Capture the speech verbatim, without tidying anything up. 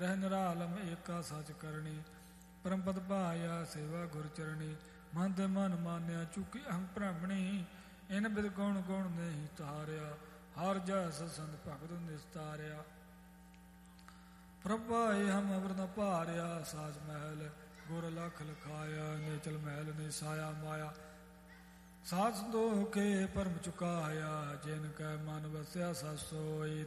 ਰਹਿ ਨਿਰਾਲਮ ਏਕਾ ਸਚ ਕਰਨੀ। ਪਰਮ ਪਦ ਭਾਇਆ ਸੇਵਾ ਗੁਰ ਚਰਣੀ। ਮਨ ਤੇ ਮਨ ਮਾਨਿਆ ਚੁੱਕੀ ਅਹੰ ਭ੍ਰਮਣੀ। ਇਨ ਬਿਦ ਗੁਣ ਗੁਣ ਨਹੀਂ ਤਾਰਿਆ। ਹਰ ਜਸ ਸੰਤ ਭਗਤ ਨਿਸਤਾਰਿਆ। ਪ੍ਰਭਾਏ ਹਮ ਅਵਰ ਨ ਭਾਰਿਆ। ਸਾਜ ਮਹਿਲ ਗੁਰ ਲਖ ਲਖਾਇਆ। ਨੇਚਲ ਮਹਿਲ ਨੇ ਸਾਇਆ ਮਾਇਆ। ਸਾਧ ਸੰਤੋਖ ਕੇ ਪਰਮ ਚੁਕਾਇਆ। ਜਿਨ ਕੈ ਮਨ ਵਸਿਆ ਸਾ ਸੋਈ।